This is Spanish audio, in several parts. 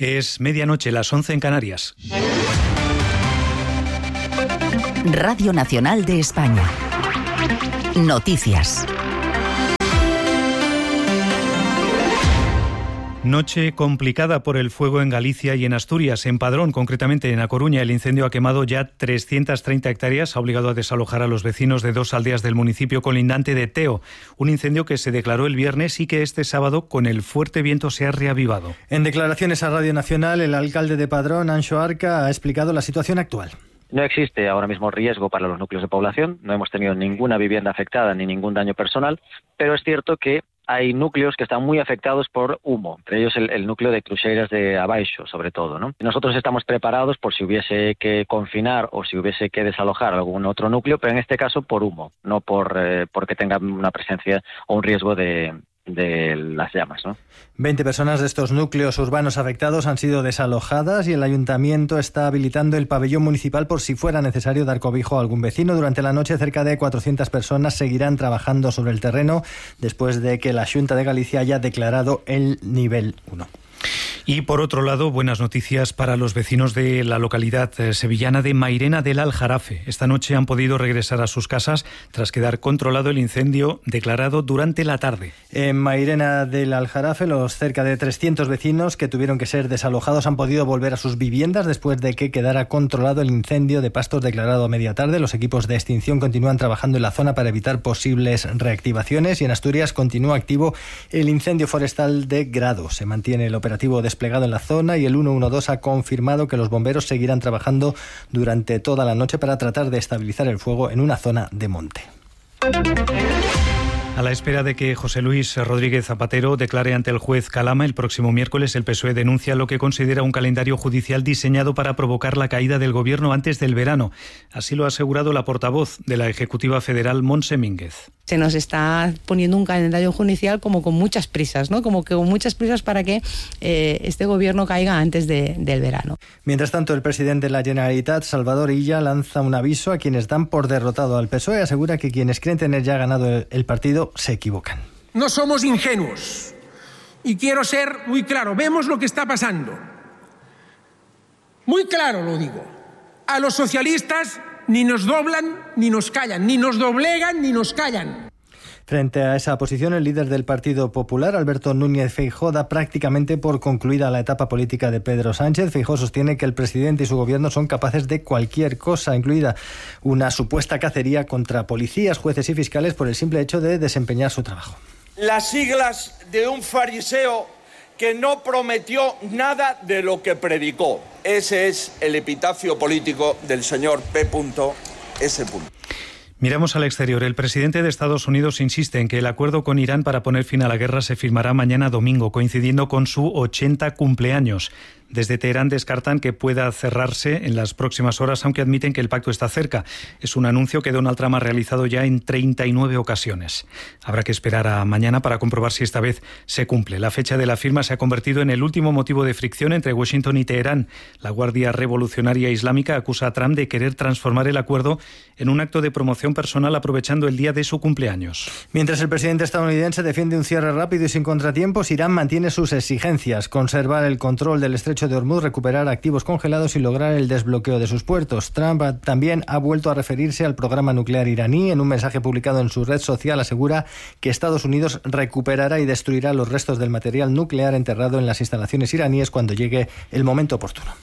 Es medianoche, las 11 en Canarias. Radio Nacional de España. Noticias. Noche complicada por el fuego en Galicia y en Asturias. En Padrón, concretamente en A Coruña, el incendio ha quemado ya 330 hectáreas, ha obligado a desalojar a los vecinos de 2 aldeas del municipio colindante de Teo. Un incendio que se declaró el viernes y que este sábado, con el fuerte viento, se ha reavivado. En declaraciones a Radio Nacional, el alcalde de Padrón, Anxo Arca, ha explicado la situación actual. No existe ahora mismo riesgo para los núcleos de población, no hemos tenido ninguna vivienda afectada ni ningún daño personal, pero es cierto que hay núcleos que están muy afectados por humo, entre ellos el núcleo de Cruxeiras de Abaixo, sobre todo, ¿no? Nosotros estamos preparados por si hubiese que confinar o si hubiese que desalojar algún otro núcleo, pero en este caso por humo, no porque tenga una presencia o un riesgo de las llamas, ¿no? 20 personas de estos núcleos urbanos afectados han sido desalojadas y el ayuntamiento está habilitando el pabellón municipal por si fuera necesario dar cobijo a algún vecino. Durante la noche, cerca de 400 personas seguirán trabajando sobre el terreno después de que la Xunta de Galicia haya declarado el nivel 1. Y por otro lado, buenas noticias para los vecinos de la localidad sevillana de Mairena del Aljarafe. Esta noche han podido regresar a sus casas tras quedar controlado el incendio declarado durante la tarde. En Mairena del Aljarafe, los cerca de 300 vecinos que tuvieron que ser desalojados han podido volver a sus viviendas después de que quedara controlado el incendio de pastos declarado a media tarde. Los equipos de extinción continúan trabajando en la zona para evitar posibles reactivaciones y en Asturias continúa activo el incendio forestal de Grado. Se mantiene el operativo desplegado en la zona y el 112 ha confirmado que los bomberos seguirán trabajando durante toda la noche para tratar de estabilizar el fuego en una zona de monte. A la espera de que José Luis Rodríguez Zapatero declare ante el juez Calama el próximo miércoles, el PSOE denuncia lo que considera un calendario judicial diseñado para provocar la caída del gobierno antes del verano. Así lo ha asegurado la portavoz de la Ejecutiva Federal, Montse Mínguez. Se nos está poniendo un calendario judicial como con muchas prisas, ¿no? Como que con muchas prisas para que este gobierno caiga antes del verano. Mientras tanto, el presidente de la Generalitat, Salvador Illa, lanza un aviso a quienes dan por derrotado al PSOE. Asegura que quienes creen tener ya ganado el partido se equivocan. No somos ingenuos. Y quiero ser muy claro. Vemos lo que está pasando. Muy claro lo digo. A los socialistas ni nos doblan ni nos callan, ni nos doblegan ni nos callan. Frente a esa posición, el líder del Partido Popular, Alberto Núñez Feijóo, da prácticamente por concluida la etapa política de Pedro Sánchez. Feijóo sostiene que el presidente y su gobierno son capaces de cualquier cosa, incluida una supuesta cacería contra policías, jueces y fiscales por el simple hecho de desempeñar su trabajo. Las siglas de un fariseo que no prometió nada de lo que predicó. Ese es el epitafio político del señor P.S. Miramos al exterior. El presidente de Estados Unidos insiste en que el acuerdo con Irán para poner fin a la guerra se firmará mañana domingo, coincidiendo con su 80 cumpleaños. Desde Teherán descartan que pueda cerrarse en las próximas horas, aunque admiten que el pacto está cerca. Es un anuncio que Donald Trump ha realizado ya en 39 ocasiones. Habrá que esperar a mañana para comprobar si esta vez se cumple. La fecha de la firma se ha convertido en el último motivo de fricción entre Washington y Teherán. La Guardia Revolucionaria Islámica acusa a Trump de querer transformar el acuerdo en un acto de promoción personal aprovechando el día de su cumpleaños. Mientras el presidente estadounidense defiende un cierre rápido y sin contratiempos, Irán mantiene sus exigencias: conservar el control del estrecho de Hormuz, recuperar activos congelados y lograr el desbloqueo de sus puertos. Trump también ha vuelto a referirse al programa nuclear iraní. En un mensaje publicado en su red social asegura que Estados Unidos recuperará y destruirá los restos del material nuclear enterrado en las instalaciones iraníes cuando llegue el momento oportuno.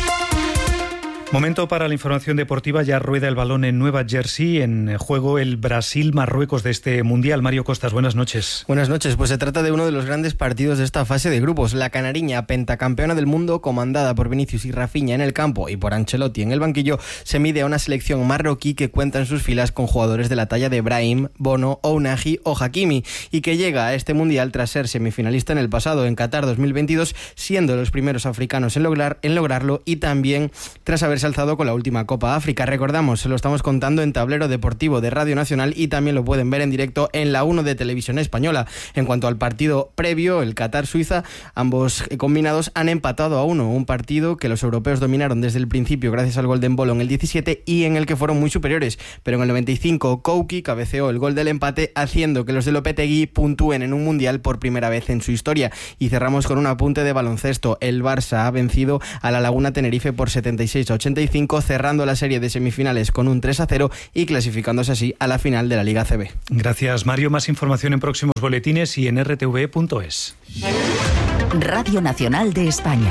Momento para la información deportiva. Ya rueda el balón en Nueva Jersey. En juego el Brasil-Marruecos de este Mundial. Mario Costas, buenas noches. Buenas noches. Pues se trata de uno de los grandes partidos de esta fase de grupos. La canariña, pentacampeona del mundo, comandada por Vinicius y Rafinha en el campo y por Ancelotti en el banquillo, se mide a una selección marroquí que cuenta en sus filas con jugadores de la talla de Brahim, Bono, Ounahi o Hakimi, y que llega a este Mundial tras ser semifinalista en el pasado, en Qatar 2022, siendo los primeros africanos en lograrlo, y también tras haber haberse alzado con la última Copa África. Recordamos, se lo estamos contando en Tablero Deportivo de Radio Nacional y también lo pueden ver en directo en la 1 de Televisión Española. En cuanto al partido previo, el Qatar-Suiza, ambos combinados han empatado a 1, un partido que los europeos dominaron desde el principio gracias al gol de Embolo en el 17 y en el que fueron muy superiores, pero en el 95 Kouki cabeceó el gol del empate, haciendo que los de Lopetegui puntúen en un mundial por primera vez en su historia. Y cerramos con un apunte de baloncesto. El Barça ha vencido a la Laguna Tenerife por 76-85, cerrando la serie de semifinales con un 3-0 y clasificándose así a la final de la Liga ACB. Gracias, Mario. Más información en próximos boletines y en rtv.es. Radio Nacional de España.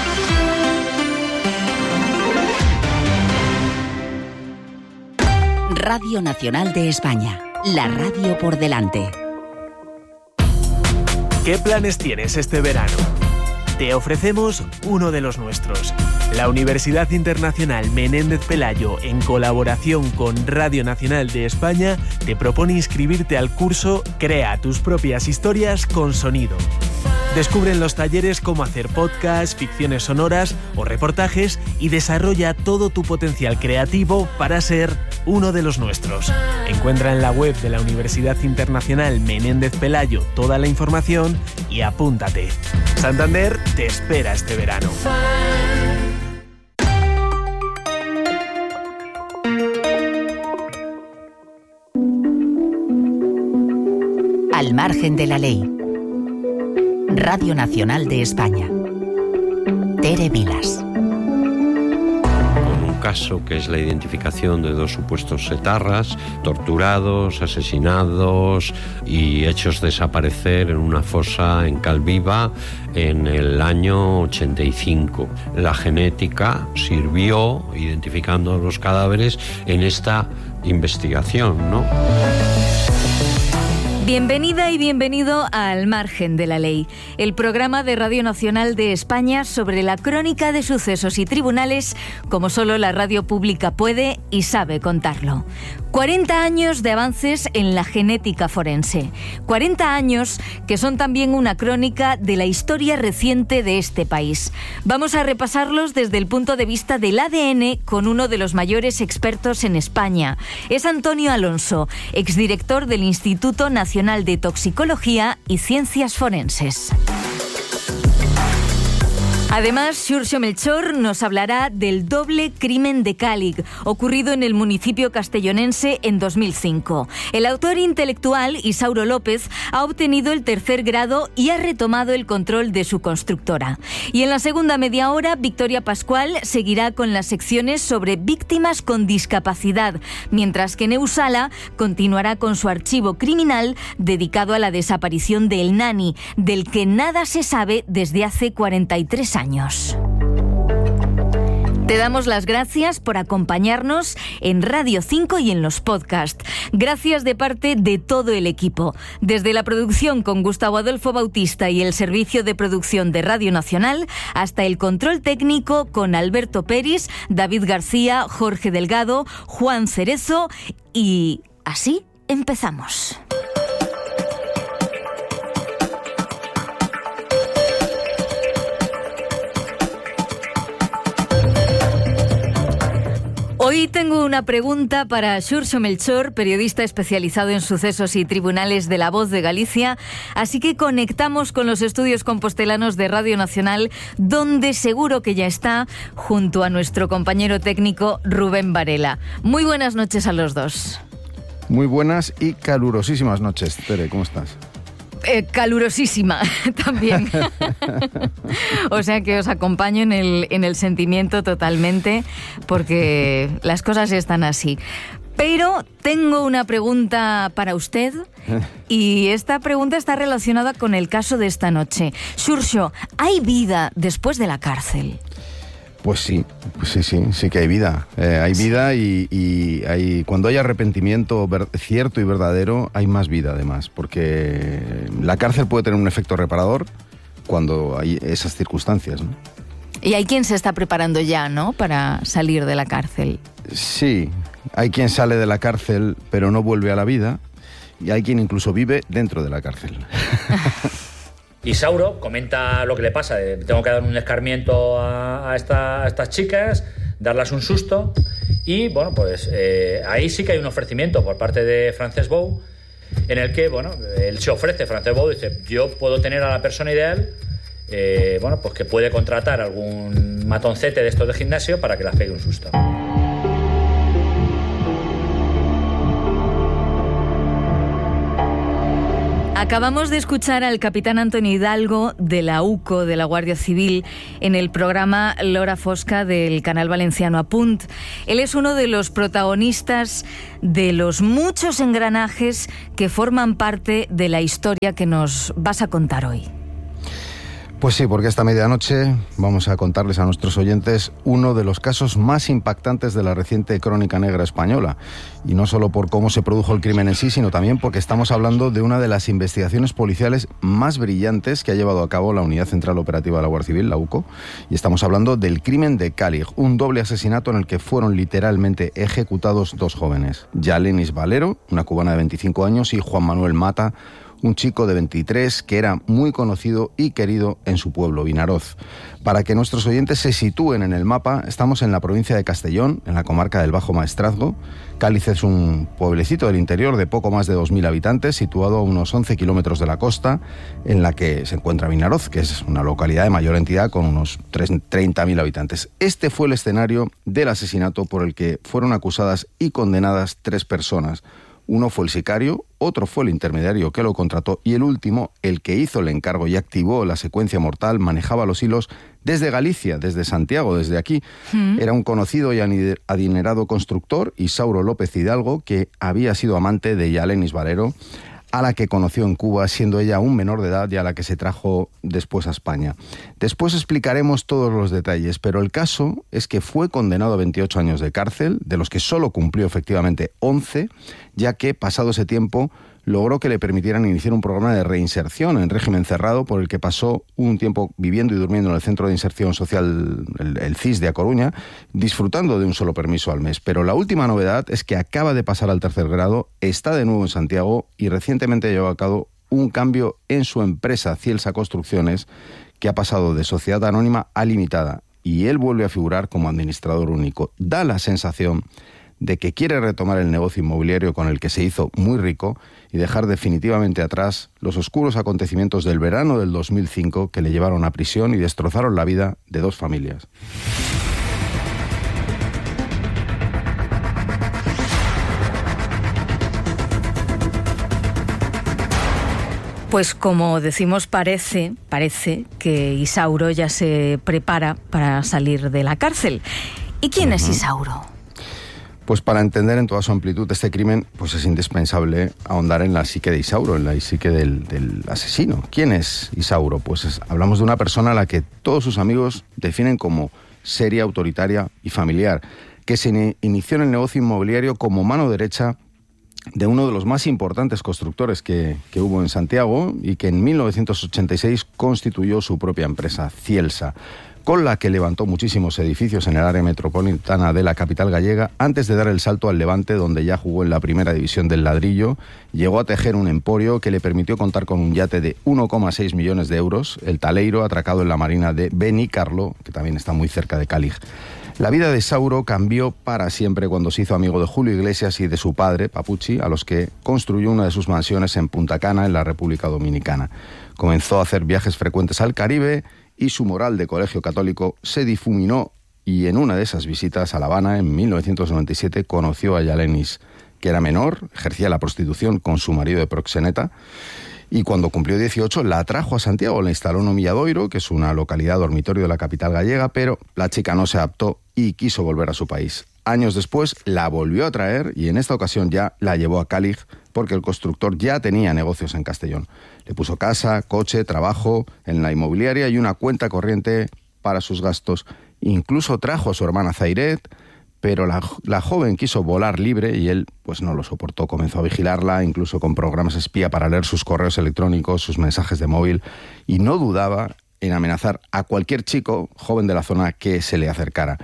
Radio Nacional de España. La radio por delante. ¿Qué planes tienes este verano? Te ofrecemos uno de los nuestros. La Universidad Internacional Menéndez Pelayo, en colaboración con Radio Nacional de España, te propone inscribirte al curso Crea tus propias historias con sonido. Descubre en los talleres cómo hacer podcasts, ficciones sonoras o reportajes y desarrolla todo tu potencial creativo para ser uno de los nuestros. Encuentra en la web de la Universidad Internacional Menéndez Pelayo toda la información y apúntate. Santander te espera este verano. Al margen de la ley. Radio Nacional de España. Tere Vilas. Un caso que es la identificación de 2 supuestos etarras, torturados, asesinados y hechos desaparecer en una fosa en Calviva en el año 85. La genética sirvió identificando los cadáveres en esta investigación, ¿no? Bienvenida y bienvenido a Al margen de la ley, el programa de Radio Nacional de España sobre la crónica de sucesos y tribunales como solo la radio pública puede y sabe contarlo. 40 años de avances en la genética forense. 40 años que son también una crónica de la historia reciente de este país. Vamos a repasarlos desde el punto de vista del ADN con uno de los mayores expertos en España. Es Antonio Alonso, exdirector del Instituto Nacional de Toxicología y Ciencias Forenses. Además, Xurxo Melchor nos hablará del doble crimen de Cálig, ocurrido en el municipio castellonense en 2005. El autor intelectual, Isauro López, ha obtenido el 3er grado y ha retomado el control de su constructora. Y en la segunda media hora, Victoria Pascual seguirá con las secciones sobre víctimas con discapacidad, mientras que Neusala continuará con su archivo criminal dedicado a la desaparición de El Nani, del que nada se sabe desde hace 43 años. Te damos las gracias por acompañarnos en Radio 5 y en los podcasts. Gracias de parte de todo el equipo. Desde la producción con Gustavo Adolfo Bautista y el servicio de producción de Radio Nacional, hasta el control técnico con Alberto Peris, David García, Jorge Delgado, Juan Cerezo y así empezamos. Hoy tengo una pregunta para Xurxo Melchor, periodista especializado en sucesos y tribunales de La Voz de Galicia, así que conectamos con los estudios compostelanos de Radio Nacional, donde seguro que ya está, junto a nuestro compañero técnico Rubén Varela. Muy buenas noches a los dos. Muy buenas y calurosísimas noches. Tere, ¿cómo estás? Calurosísima también. O sea que os acompaño en el sentimiento totalmente, porque las cosas están así. Pero tengo una pregunta para usted y esta pregunta está relacionada con el caso de esta noche. Xurxo, ¿hay vida después de la cárcel? Pues sí que hay vida. Hay vida y hay, cuando hay arrepentimiento cierto y verdadero, hay más vida además, porque la cárcel puede tener un efecto reparador cuando hay esas circunstancias, ¿no? Y hay quien se está preparando ya, ¿no?, para salir de la cárcel. Sí, hay quien sale de la cárcel pero no vuelve a la vida y hay quien incluso vive dentro de la cárcel. Isauro comenta lo que le pasa, tengo que dar un escarmiento a estas chicas, darlas un susto. Y bueno, pues ahí sí que hay un ofrecimiento por parte de Francescou, en el que, bueno, él se ofrece, Francescou dice, yo puedo tener a la persona ideal, bueno, pues que puede contratar algún matoncete de estos de gimnasio para que las pegue un susto. Acabamos de escuchar al capitán Antonio Hidalgo de la UCO, de la Guardia Civil, en el programa L'Hora Fosca del canal valenciano Apunt. Él es uno de los protagonistas de los muchos engranajes que forman parte de la historia que nos vas a contar hoy. Pues sí, porque esta medianoche vamos a contarles a nuestros oyentes uno de los casos más impactantes de la reciente crónica negra española. Y no solo por cómo se produjo el crimen en sí, sino también porque estamos hablando de una de las investigaciones policiales más brillantes que ha llevado a cabo la Unidad Central Operativa de la Guardia Civil, la UCO. Y estamos hablando del crimen de Cálig, un doble asesinato en el que fueron literalmente ejecutados dos jóvenes. Yalenis Valero, una cubana de 25 años, y Juan Manuel Mata, un chico de 23 que era muy conocido y querido en su pueblo, Vinaroz. Para que nuestros oyentes se sitúen en el mapa, estamos en la provincia de Castellón, en la comarca del Bajo Maestrazgo. Cáliz es un pueblecito del interior de poco más de 2.000 habitantes, situado a unos 11 kilómetros de la costa, en la que se encuentra Vinaroz, que es una localidad de mayor entidad con unos 30.000 habitantes. Este fue el escenario del asesinato por el que fueron acusadas y condenadas 3 personas. Uno fue el sicario, otro fue el intermediario que lo contrató y el último, el que hizo el encargo y activó la secuencia mortal, manejaba los hilos desde Galicia, desde Santiago, desde aquí. Era un conocido y adinerado constructor, Isauro López Hidalgo, que había sido amante de Yalenis Valero, a la que conoció en Cuba, siendo ella un menor de edad y a la que se trajo después a España. Después explicaremos todos los detalles, pero el caso es que fue condenado a 28 años de cárcel, de los que solo cumplió efectivamente 11, ya que, pasado ese tiempo, logró que le permitieran iniciar un programa de reinserción en régimen cerrado, por el que pasó un tiempo viviendo y durmiendo en el Centro de Inserción Social, el CIS de A Coruña, disfrutando de un solo permiso al mes. Pero la última novedad es que acaba de pasar al 3er grado, está de nuevo en Santiago y recientemente llevó a cabo un cambio en su empresa Cielsa Construcciones, que ha pasado de sociedad anónima a limitada, y él vuelve a figurar como administrador único. Da la sensación de que quiere retomar el negocio inmobiliario con el que se hizo muy rico y dejar definitivamente atrás los oscuros acontecimientos del verano del 2005 que le llevaron a prisión y destrozaron la vida de 2 familias. Pues como decimos, parece que Isauro ya se prepara para salir de la cárcel. ¿Y quién es Isauro? Pues para entender en toda su amplitud este crimen, pues es indispensable ahondar en la psique de Isauro, en la psique del asesino. ¿Quién es Isauro? Pues hablamos de una persona a la que todos sus amigos definen como seria, autoritaria y familiar, que se inició en el negocio inmobiliario como mano derecha de uno de los más importantes constructores que hubo en Santiago y que en 1986 constituyó su propia empresa, Cielsa, con la que levantó muchísimos edificios en el área metropolitana de la capital gallega, antes de dar el salto al Levante, donde ya jugó en la primera división del ladrillo. Llegó a tejer un emporio que le permitió contar con un yate de 1,6 millones de euros, el Taleiro, atracado en la marina de Benicarlo, que también está muy cerca de Cálig. La vida de Isauro cambió para siempre cuando se hizo amigo de Julio Iglesias y de su padre, Papucci, a los que construyó una de sus mansiones en Punta Cana, en la República Dominicana. Comenzó a hacer viajes frecuentes al Caribe y su moral de colegio católico se difuminó, y en una de esas visitas a La Habana en 1997 conoció a Yalenis, que era menor, ejercía la prostitución con su marido de proxeneta, y cuando cumplió 18 la trajo a Santiago, la instaló en Omilladoiro, que es una localidad dormitorio de la capital gallega, pero la chica no se adaptó y quiso volver a su país. Años después la volvió a traer y en esta ocasión ya la llevó a Cálig, porque el constructor ya tenía negocios en Castellón. Le puso casa, coche, trabajo en la inmobiliaria y una cuenta corriente para sus gastos. Incluso trajo a su hermana Zairet, pero la joven quiso volar libre y él pues no lo soportó. Comenzó a vigilarla, incluso con programas espía para leer sus correos electrónicos, sus mensajes de móvil, y no dudaba en amenazar a cualquier chico joven de la zona que se le acercara.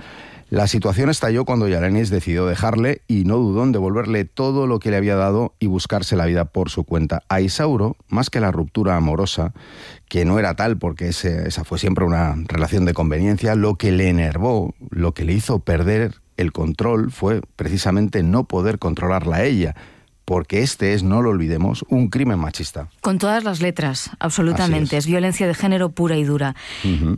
La situación estalló cuando Yalenis decidió dejarle y no dudó en devolverle todo lo que le había dado y buscarse la vida por su cuenta. A Isauro, más que la ruptura amorosa, que no era tal porque esa fue siempre una relación de conveniencia, lo que le enervó, lo que le hizo perder el control fue precisamente no poder controlarla a ella, porque este es, no lo olvidemos, un crimen machista. Con todas las letras, absolutamente. Es violencia de género pura y dura. Uh-huh.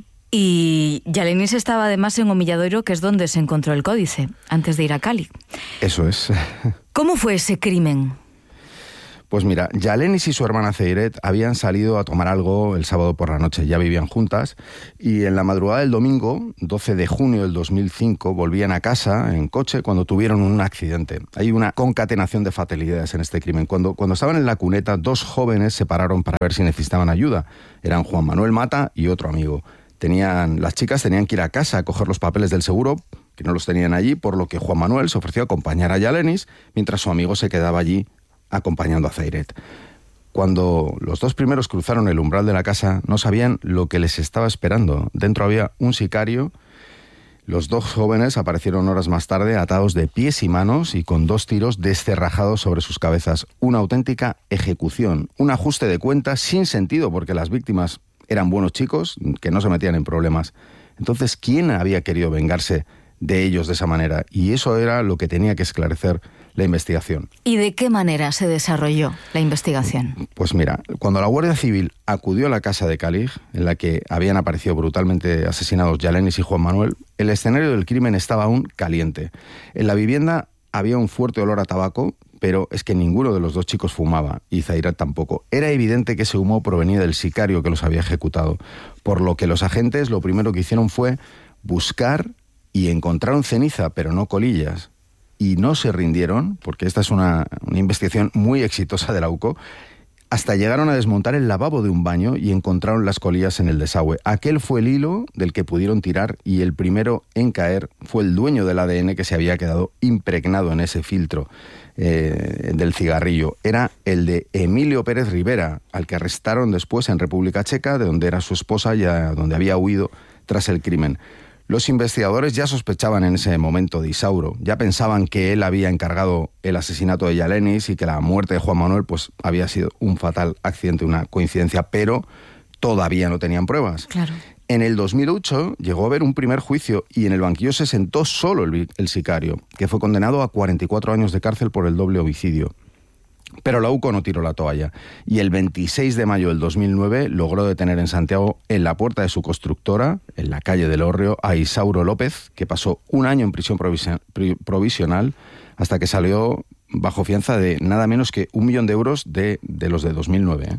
Y Yalenis estaba además en Humilladoiro, que es donde se encontró el códice, antes de ir a Cali. Eso es. ¿Cómo fue ese crimen? Pues mira, Yalenis y su hermana Ceiret habían salido a tomar algo el sábado por la noche, ya vivían juntas, y en la madrugada del domingo, 12 de junio del 2005, volvían a casa en coche cuando tuvieron un accidente. Hay una concatenación de fatalidades en este crimen. Cuando estaban en la cuneta, dos jóvenes se pararon para ver si necesitaban ayuda. Eran Juan Manuel Mata y otro amigo. Las chicas tenían que ir a casa a coger los papeles del seguro, que no los tenían allí, por lo que Juan Manuel se ofreció a acompañar a Yalenis, mientras su amigo se quedaba allí acompañando a Ceiret. Cuando los dos primeros cruzaron el umbral de la casa, no sabían lo que les estaba esperando. Dentro había un sicario. Los dos jóvenes aparecieron horas más tarde atados de pies y manos y con 2 tiros descerrajados sobre sus cabezas. Una auténtica ejecución, un ajuste de cuentas sin sentido, porque las víctimas eran buenos chicos que no se metían en problemas. Entonces, ¿quién había querido vengarse de ellos de esa manera? Y eso era lo que tenía que esclarecer la investigación. ¿Y de qué manera se desarrolló la investigación? Pues mira, cuando la Guardia Civil acudió a la casa de Calig, en la que habían aparecido brutalmente asesinados Yalenis y Juan Manuel, el escenario del crimen estaba aún caliente. En la vivienda había un fuerte olor a tabaco, pero es que ninguno de los dos chicos fumaba, y Ceiret tampoco. Era evidente que ese humo provenía del sicario que los había ejecutado, por lo que los agentes lo primero que hicieron fue buscar y encontraron ceniza, pero no colillas. Y no se rindieron, porque esta es una investigación muy exitosa de la UCO, hasta llegaron a desmontar el lavabo de un baño y encontraron las colillas en el desagüe. Aquel fue el hilo del que pudieron tirar, y el primero en caer fue el dueño del ADN que se había quedado impregnado en ese filtro del cigarrillo. Era el de Emilio Pérez Rivera, al que arrestaron después en República Checa, de donde era su esposa y a donde había huido tras el crimen. Los investigadores ya sospechaban en ese momento de Isauro, ya pensaban que él había encargado el asesinato de Yalenis y que la muerte de Juan Manuel pues había sido un fatal accidente, una coincidencia, pero todavía no tenían pruebas. Claro. En el 2008 llegó a haber un primer juicio y en el banquillo se sentó solo el sicario, que fue condenado a 44 años de cárcel por el doble homicidio. Pero la UCO no tiró la toalla y el 26 de mayo del 2009 logró detener en Santiago, en la puerta de su constructora, en la calle del Hórreo, a Isauro López, que pasó 1 año en prisión provisional hasta que salió bajo fianza de nada menos que 1 millón de euros de los de 2009.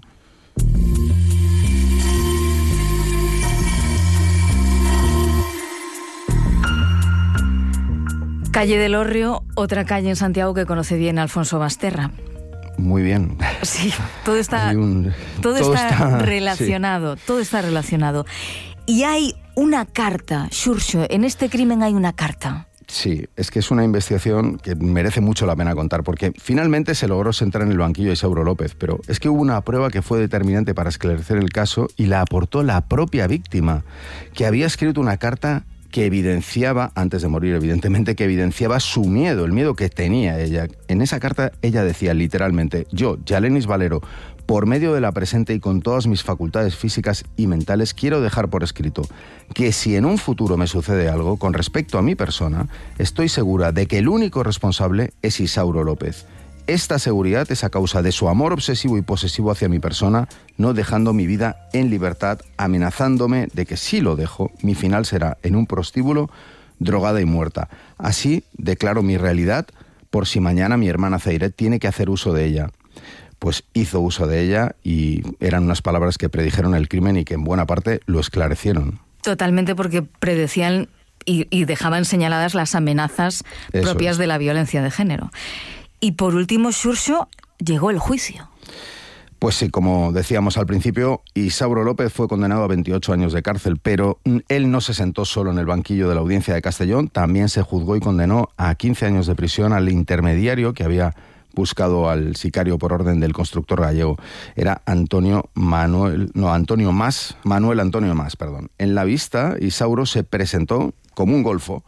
Calle del Hórreo, otra calle en Santiago que conoce bien Alfonso Basterra. Muy bien. Sí, todo está relacionado, sí. Todo está relacionado. Y hay una carta, Xurxo, en este crimen hay una carta. Sí, es que es una investigación que merece mucho la pena contar, porque finalmente se logró sentar en el banquillo de Isauro López, pero es que hubo una prueba que fue determinante para esclarecer el caso y la aportó la propia víctima, que había escrito una carta que evidenciaba, antes de morir evidentemente, que evidenciaba su miedo, el miedo que tenía ella. En esa carta ella decía literalmente: yo, Yalenis Valero, por medio de la presente y con todas mis facultades físicas y mentales, quiero dejar por escrito que si en un futuro me sucede algo con respecto a mi persona, estoy segura de que el único responsable es Isauro López. Esta seguridad es a causa de su amor obsesivo y posesivo hacia mi persona, no dejando mi vida en libertad, amenazándome de que si lo dejo, mi final será en un prostíbulo, drogada y muerta. Así declaro mi realidad por si mañana mi hermana Ceiret tiene que hacer uso de ella. Pues hizo uso de ella y eran unas palabras que predijeron el crimen y que en buena parte lo esclarecieron. Totalmente, porque predecían y dejaban señaladas las amenazas propias de la violencia de género. Y por último, Xurxo, llegó el juicio. Pues sí, como decíamos al principio, Isauro López fue condenado a 28 años de cárcel, pero él no se sentó solo en el banquillo de la Audiencia de Castellón, también se juzgó y condenó a 15 años de prisión al intermediario que había buscado al sicario por orden del constructor gallego. Era Manuel Antonio Mas. En la vista, Isauro se presentó como un golfo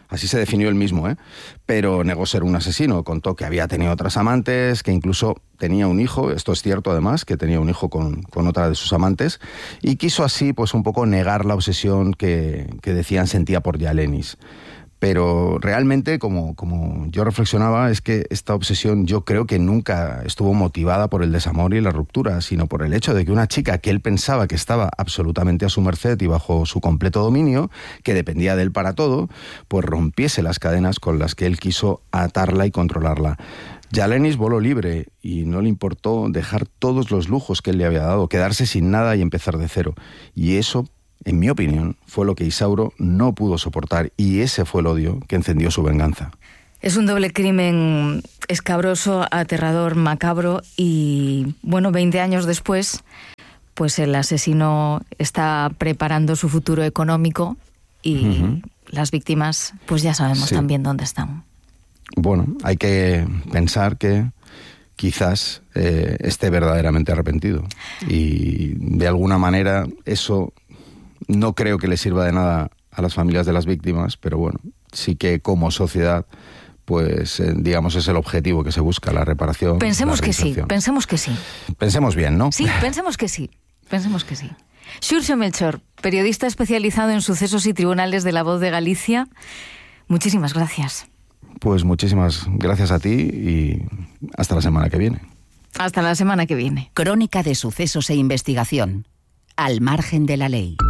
Así se definió él mismo, pero negó ser un asesino. Contó que había tenido otras amantes, que incluso tenía un hijo, esto es cierto además, que tenía un hijo con otra de sus amantes, y quiso así pues un poco negar la obsesión que decían sentía por Yalenis. Pero realmente, como yo reflexionaba, es que esta obsesión yo creo que nunca estuvo motivada por el desamor y la ruptura, sino por el hecho de que una chica que él pensaba que estaba absolutamente a su merced y bajo su completo dominio, que dependía de él para todo, pues rompiese las cadenas con las que él quiso atarla y controlarla. Yalenis voló libre y no le importó dejar todos los lujos que él le había dado, quedarse sin nada y empezar de cero. Y eso, en mi opinión, fue lo que Isauro no pudo soportar, y ese fue el odio que encendió su venganza. Es un doble crimen escabroso, aterrador, macabro, y bueno, 20 años después, pues el asesino está preparando su futuro económico y las víctimas, pues ya sabemos también dónde están. Bueno, hay que pensar que quizás esté verdaderamente arrepentido, y de alguna manera eso no creo que le sirva de nada a las familias de las víctimas, pero bueno, sí que como sociedad, pues digamos es el objetivo que se busca, la reparación. Pensemos que sí, pensemos que sí. Pensemos bien, ¿no? Sí, pensemos que sí, pensemos que sí. Xurxo Melchor, periodista especializado en sucesos y tribunales de La Voz de Galicia, muchísimas gracias. Pues muchísimas gracias a ti y hasta la semana que viene. Hasta la semana que viene. Crónica de sucesos e investigación. Al margen de la ley.